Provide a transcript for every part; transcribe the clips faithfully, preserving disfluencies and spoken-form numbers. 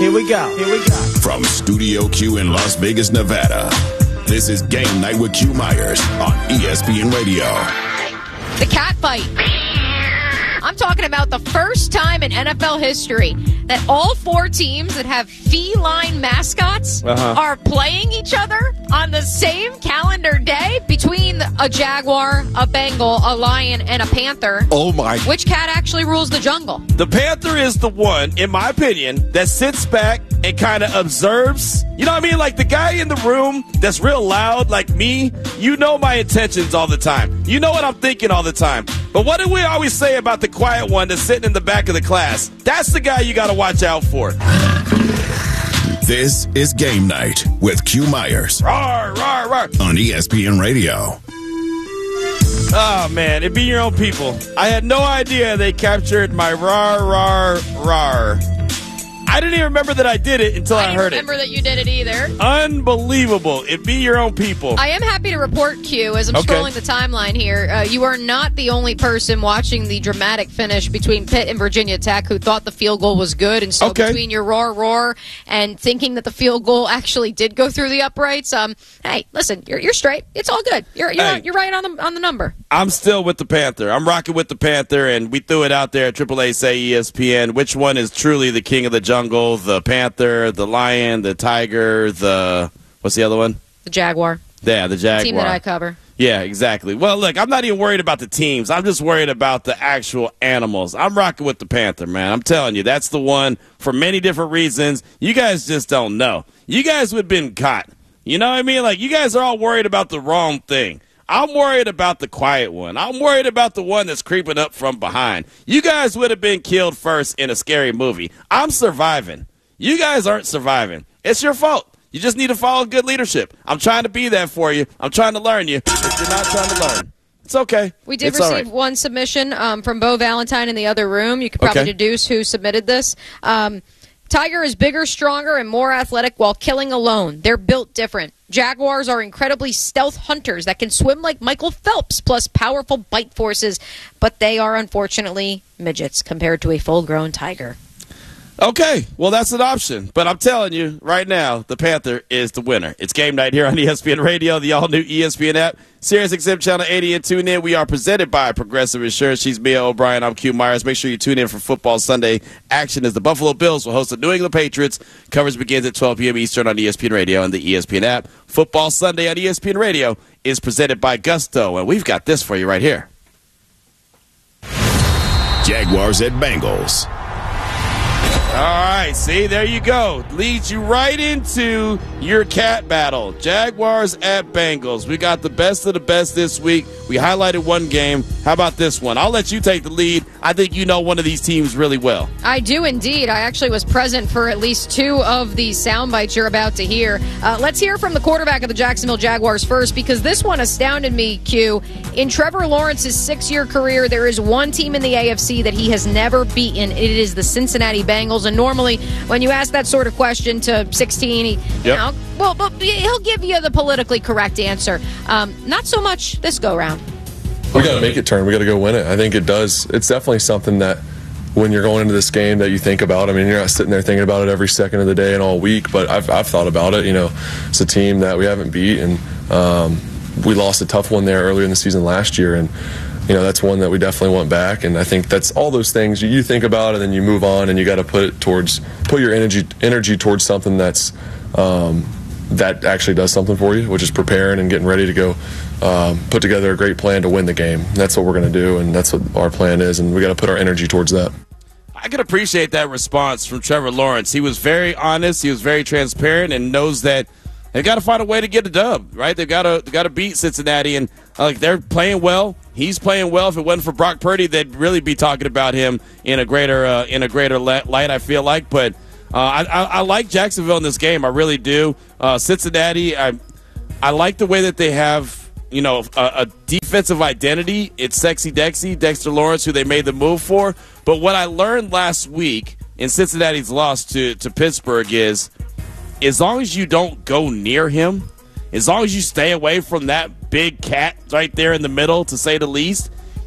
Here we go. Here we go. From Studio Q in Las Vegas, Nevada, this is Game Night with Q Myers on E S P N Radio. The cat fight. I'm talking about the first time in N F L history that all four teams that have feline mascots uh-huh. are playing each other on the same calendar day between a jaguar, a Bengal, a lion, and a panther. Oh, my. Which cat actually rules the jungle? The panther is the one, in my opinion, that sits back and kind of observes. You know what I mean? Like the guy in the room that's real loud, like me, you know my intentions all the time. You know what I'm thinking all the time. But what do we always say about the quiet one that's sitting in the back of the class? That's the guy you got to watch out for. This is Game Night with Q Myers. Rawr, rawr, rawr. On E S P N Radio. Oh, man, it be your own people. I had no idea they captured my rawr, rawr, rawr. I didn't even remember that I did it until I, I heard it. I didn't remember that you did it either. Unbelievable. It be your own people. I am happy to report, Q, as I'm okay. scrolling the timeline here, uh, you are not the only person watching the dramatic finish between Pitt and Virginia Tech who thought the field goal was good. And so okay. between your roar, roar, and thinking that the field goal actually did go through the uprights, um, hey, listen, you're you're straight. It's all good. You're you're, hey, you're right on the on the number. I'm still with the Panther. I'm rocking with the Panther, and we threw it out there at Triple A Say E S P N. Which one is truly the king of the jungle? The Panther. Panther, the lion, the tiger, the what's the other one? The jaguar. Yeah, the jaguar. The team that I cover. Yeah, exactly. Well, look, I'm not even worried about the teams. I'm just worried about the actual animals. I'm rocking with the Panther, man. I'm telling you, that's the one for many different reasons. You guys just don't know. You guys would have been caught. You know what I mean? Like, you guys are all worried about the wrong thing. I'm worried about the quiet one. I'm worried about the one that's creeping up from behind. You guys would have been killed first in a scary movie. I'm surviving. You guys aren't surviving. It's your fault. You just need to follow good leadership. I'm trying to be that for you. I'm trying to learn you. If you're not trying to learn, it's okay. We did it's receive right. one submission um, from Bo Valentine in the other room. You could probably okay. deduce who submitted this. Um, Tiger is bigger, stronger, and more athletic while killing alone. They're built different. Jaguars are incredibly stealth hunters that can swim like Michael Phelps, plus powerful bite forces. But they are, unfortunately, midgets compared to a full-grown tiger. Okay, well, that's an option. But I'm telling you right now, the Panther is the winner. It's Game Night here on E S P N Radio, the all-new E S P N app, Sirius X M Channel eighty, and tune in. We are presented by Progressive Insurance. She's Mia O'Brien. I'm Q Myers. Make sure you tune in for Football Sunday action as the Buffalo Bills will host the New England Patriots. Coverage begins at twelve p.m. Eastern on E S P N Radio and the E S P N app. Football Sunday on E S P N Radio is presented by Gusto, and we've got this for you right here. Jaguars at Bengals. All right, see, there you go. Leads you right into your cat battle. Jaguars at Bengals. We got the best of the best this week. We highlighted one game. How about this one? I'll let you take the lead. I think you know one of these teams really well. I do indeed. I actually was present for at least two of the sound bites you're about to hear. Uh, let's hear from the quarterback of the Jacksonville Jaguars first, because this one astounded me, Q. In Trevor Lawrence's six-year career, there is one team in the A F C that he has never beaten. It is the Cincinnati Bengals. And normally, when you ask that sort of question to sixteen, he, yep. you know, well, but he'll give you the politically correct answer. Um, not so much this go-round. We got to make it turn. We got to go win it. I think it does. It's definitely something that when you're going into this game that you think about. I mean, you're not sitting there thinking about it every second of the day and all week, but I've, I've thought about it. You know, it's a team that we haven't beat, and um, we lost a tough one there earlier in the season last year, and you know, that's one that we definitely want back. And I think that's all those things you, you think about, and then you move on, and you got to put it towards put your energy energy towards something that's um, that actually does something for you, which is preparing and getting ready to go um, put together a great plan to win the game. That's what we're going to do, and that's what our plan is, and we got to put our energy towards that. I can appreciate that response from Trevor Lawrence. He was very honest. He was very transparent, and knows that they've got to find a way to get a dub, right? They've got to got to beat Cincinnati, and uh, like they're playing well. He's playing well. If it wasn't for Brock Purdy, they'd really be talking about him in a greater uh, in a greater light, I feel like. But uh, I, I, I like Jacksonville in this game. I really do. Uh, Cincinnati, I I like the way that they have, you know, a, a defensive identity. It's Sexy Dexy, Dexter Lawrence, who they made the move for. But what I learned last week in Cincinnati's loss to, to Pittsburgh is, as long as you don't go near him, as long as you stay away from that big cat right there in the middle, to say the least,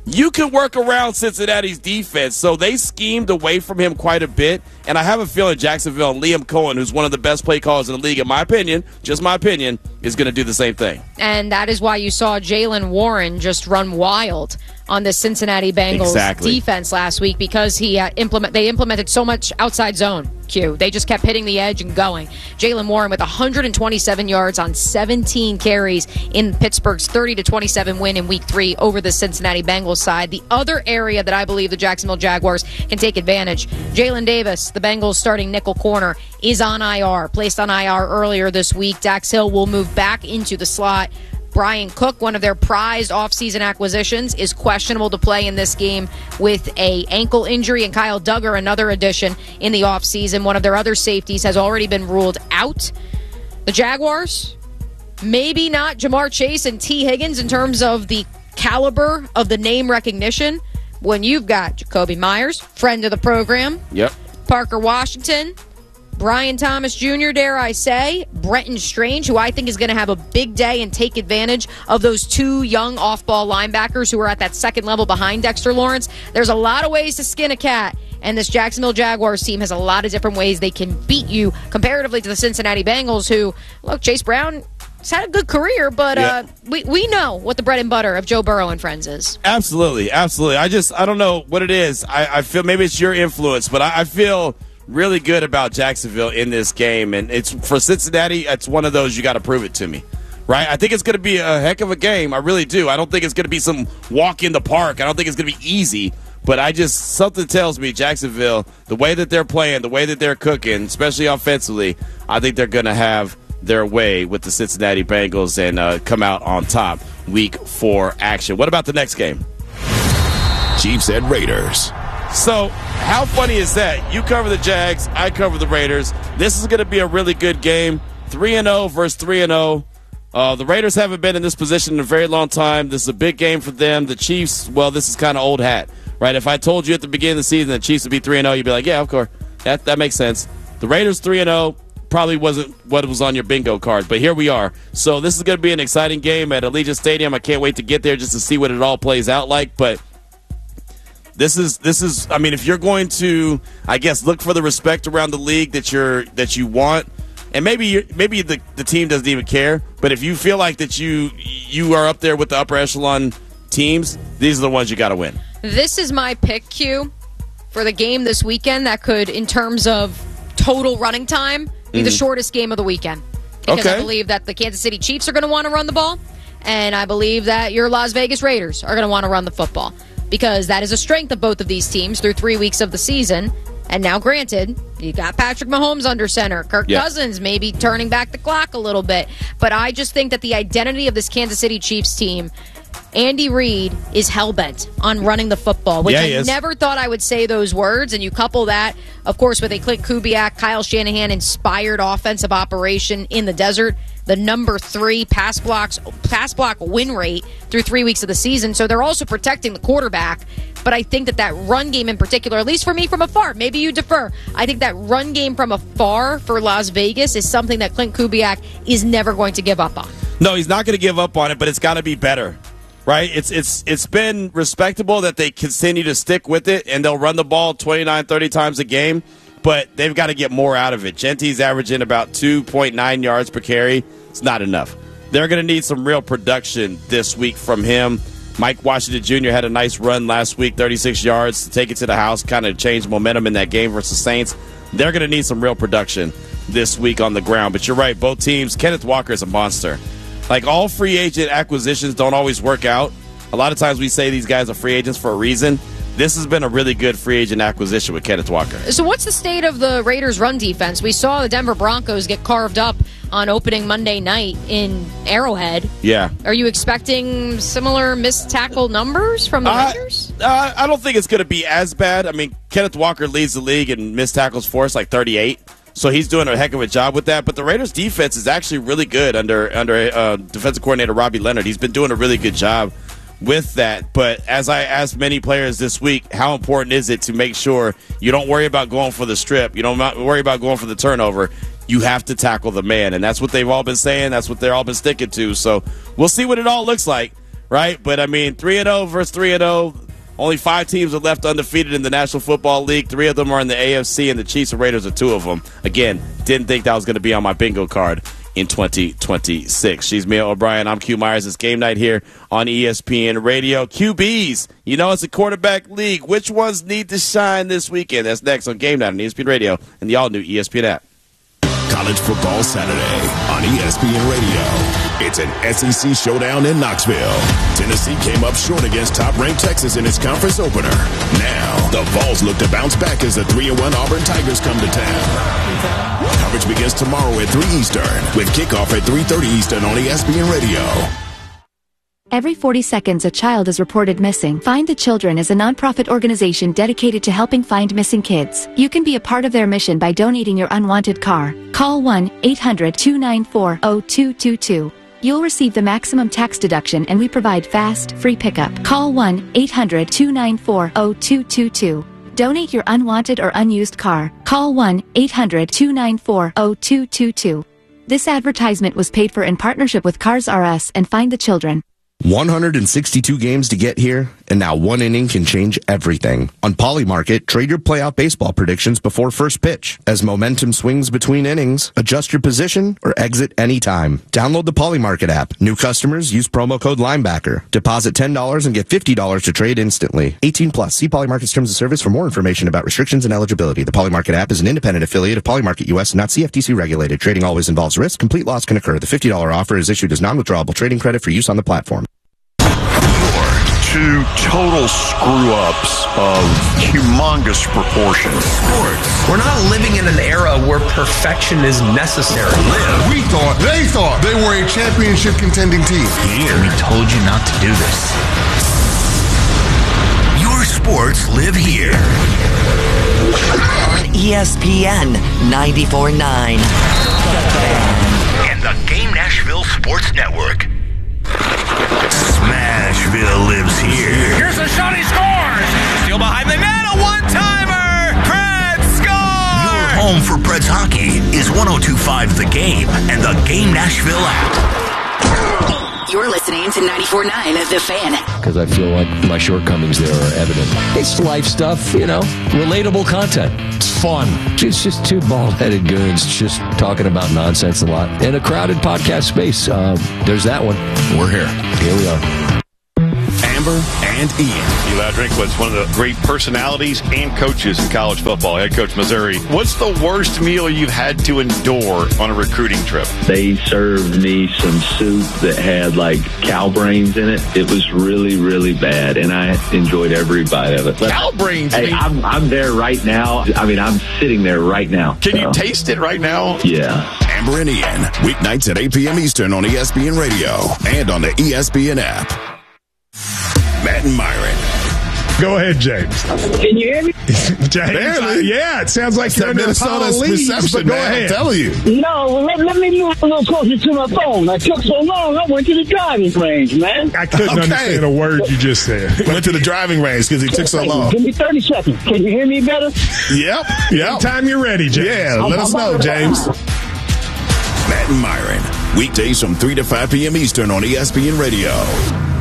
you can work around Cincinnati's defense. So they schemed away from him quite a bit. And I have a feeling Jacksonville and Liam Cohen, who's one of the best play callers in the league, in my opinion, just my opinion, is going to do the same thing. And that is why you saw Jaylen Warren just run wild on the Cincinnati Bengals exactly. defense last week, because he uh, implement they implemented so much outside zone. Q. They just kept hitting the edge and going. Jaylen Warren with one hundred twenty-seven yards on seventeen carries in Pittsburgh's thirty to twenty-seven win in week three over the Cincinnati Bengals side. The other area that I believe the Jacksonville Jaguars can take advantage, Jalen Davis, the Bengals starting nickel corner, is on I R, placed on I R earlier this week. Dax Hill will move back into the slot. Brian Cook, one of their prized offseason acquisitions, is questionable to play in this game with a ankle injury. And Kyle Duggar, another addition in the offseason, one of their other safeties, has already been ruled out. The Jaguars, maybe not Jamar Chase and T. Higgins in terms of the caliber of the name recognition, when you've got Jacoby Myers, friend of the program, yep, Parker Washington, Brian Thomas Junior, dare I say, Brenton Strange, who I think is going to have a big day and take advantage of those two young off-ball linebackers who are at that second level behind Dexter Lawrence. There's a lot of ways to skin a cat, and this Jacksonville Jaguars team has a lot of different ways they can beat you comparatively to the Cincinnati Bengals, who, look, Chase Brown has had a good career, but yeah. uh, we, we know what the bread and butter of Joe Burrow and friends is. Absolutely, absolutely. I just, I don't know what it is. I, I feel maybe it's your influence, but I, I feel really good about Jacksonville in this game, and it's for Cincinnati, it's one of those you got to prove it to me, right? I think it's going to be a heck of a game. I really do. I don't think it's going to be some walk in the park. I don't think it's going to be easy, but I just, something tells me Jacksonville, the way that they're playing, the way that they're cooking, especially offensively, I think they're going to have their way with the Cincinnati Bengals and uh, come out on top week four action. What about the next game? Chiefs and Raiders. So, how funny is that? You cover the Jags, I cover the Raiders. This is going to be a really good game. three and oh versus three and oh. Uh, the Raiders haven't been in this position in a very long time. This is a big game for them. The Chiefs, well, this is kind of old hat, right? If I told you at the beginning of the season the Chiefs would be three and oh, you'd be like, yeah, of course. That, that makes sense. The Raiders three and oh probably wasn't what was on your bingo card, but here we are. So, this is going to be an exciting game at Allegiant Stadium. I can't wait to get there just to see what it all plays out like, but This is this is. I mean, if you're going to, I guess, look for the respect around the league that you're that you want, and maybe you're, maybe the, the team doesn't even care. But if you feel like that you you are up there with the upper echelon teams, these are the ones you got to win. This is my pick, Q, for the game this weekend that could, in terms of total running time, be mm-hmm. the shortest game of the weekend. Because okay. I believe that the Kansas City Chiefs are going to want to run the ball, and I believe that your Las Vegas Raiders are going to want to run the football. Because that is a strength of both of these teams through three weeks of the season. And now, granted, you got Patrick Mahomes under center. Kirk yeah. Cousins maybe turning back the clock a little bit. But I just think that the identity of this Kansas City Chiefs team, Andy Reid is hell-bent on running the football, which yeah, I is. never thought I would say those words. And you couple that, of course, with a Clint Kubiak, Kyle Shanahan-inspired offensive operation in the desert, the number three pass blocks pass block win rate through three weeks of the season. So they're also protecting the quarterback. But I think that that run game in particular, at least for me from afar, maybe you defer, I think that run game from afar for Las Vegas is something that Clint Kubiak is never going to give up on. No, he's not going to give up on it, but it's got to be better. Right? It's it's it's been respectable that they continue to stick with it, and they'll run the ball twenty-nine, thirty times a game, but they've got to get more out of it. Genty's averaging about two point nine yards per carry. It's not enough. They're going to need some real production this week from him. Mike Washington Junior had a nice run last week, thirty-six yards to take it to the house, kind of change momentum in that game versus Saints. They're going to need some real production this week on the ground. But you're right, both teams, Kenneth Walker is a monster. Like, all free agent acquisitions don't always work out. A lot of times we say these guys are free agents for a reason. This has been a really good free agent acquisition with Kenneth Walker. So what's the state of the Raiders' run defense? We saw the Denver Broncos get carved up on opening Monday night in Arrowhead. Yeah. Are you expecting similar missed tackle numbers from the uh, Raiders? Uh, I don't think it's going to be as bad. I mean, Kenneth Walker leads the league in missed tackles for us, like thirty-eight. So he's doing a heck of a job with that. But the Raiders' defense is actually really good under under uh, defensive coordinator Robbie Leonard. He's been doing a really good job with that. But as I asked many players this week, how important is it to make sure you don't worry about going for the strip, you don't worry about going for the turnover. You have to tackle the man, and that's what they've all been saying. That's what they've all been sticking to. So we'll see what it all looks like. right? But, I mean, three and oh versus three and oh. Only five teams are left undefeated in the National Football League. Three of them are in the A F C, and the Chiefs and Raiders are two of them. Again, didn't think that was going to be on my bingo card in twenty twenty-six. She's Mia O'Brien. I'm Q Myers. It's game night here on E S P N Radio. Q Bs, you know it's a quarterback league. Which ones need to shine this weekend? That's next on Game Night on E S P N Radio and the all-new E S P N app. College Football Saturday on E S P N Radio. It's an S E C showdown in Knoxville. Tennessee came up short against top-ranked Texas in its conference opener. Now, the Vols look to bounce back as the three and one Auburn Tigers come to town. Coverage begins tomorrow at three Eastern with kickoff at three thirty Eastern on E S P N Radio. Every forty seconds, a child is reported missing. Find the Children is a nonprofit organization dedicated to helping find missing kids. You can be a part of their mission by donating your unwanted car. Call one eight hundred two nine four zero two two two. You'll receive the maximum tax deduction, and we provide fast, free pickup. Call one eight hundred two nine four zero two two two. Donate your unwanted or unused car. Call one eight hundred two nine four zero two two two. This advertisement was paid for in partnership with Cars R Us and Find the Children. one hundred sixty-two games to get here, and now one inning can change everything. On Polymarket, trade your playoff baseball predictions before first pitch. As momentum swings between innings, adjust your position or exit anytime. Download the Polymarket app. New customers use promo code Linebacker. Deposit ten dollars and get fifty dollars to trade instantly. eighteen plus. See Polymarket's terms of service for more information about restrictions and eligibility. The Polymarket app is an independent affiliate of Polymarket U S and not C F T C regulated. Trading always involves risk. Complete loss can occur. The fifty dollars offer is issued as non-withdrawable trading credit for use on the platform. Two total screw-ups of humongous proportions. Sports. We're not living in an era where perfection is necessary. Live. We thought, they thought they were a championship contending team. Here. We told you not to do this. Your sports live here. On E S P N ninety-four point nine. And the Game Nashville Sports Network. Smashville lives here. Here's a shot, he scores! Still behind the net, a one-timer! Preds score! Your home for Preds hockey is one oh two point five The Game and the Game Nashville app. You're listening to ninety-four point nine The Fan. Because I feel like my shortcomings there are evident. It's life stuff, you know, relatable content. It's fun. It's just two bald-headed goons just talking about nonsense a lot. In a crowded podcast space, uh, there's that one. We're here. Here we are. Amber and Ian. Eli Drinkwitz, one of the great personalities and coaches in college football, head coach Missouri. What's the worst meal you've had to endure on a recruiting trip? They served me some soup that had like cow brains in it. It was really, really bad, and I enjoyed every bite of it. But, cow brains? Hey, I'm, I'm there right now. I mean, I'm sitting there right now. Can so. you taste it right now? Yeah. Amber and Ian, weeknights at eight p.m. Eastern on E S P N Radio and on the E S P N app. Matt and Myron. Go ahead, James. Can you hear me? James, I, yeah, it sounds like you're under Minnesota's leaves, but go ahead. I'm telling you. No, well, let, let me move a little closer to my phone. I took so long, I went to the driving range, man. I couldn't okay. understand a word you just said. Went to the driving range because he took so long. Give me thirty seconds. Can you hear me better? Yep. Yep. Anytime you're ready, James. Yeah, let I'm, us I'm know, James. Matt and Myron, weekdays from three to five p.m. Eastern on E S P N Radio.